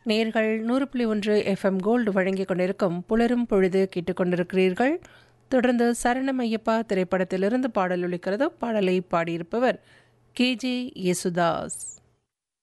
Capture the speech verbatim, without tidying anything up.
நேர்கள் நூறு புள்ளி ஒன்று எஃப்எம் கோல்டு வழங்கிக் கொண்டிருக்கும் புலரும் பொழுது கேட்டுக்கொண்டிருக்கிறீர்கள். தொடர்ந்து சரணம் ஐயப்பா திரைப்படத்திலிருந்து பாடல் ஒலிக்கிறது. பாடலை பாடியிருப்பவர் கே ஜே யேசுதாஸ்.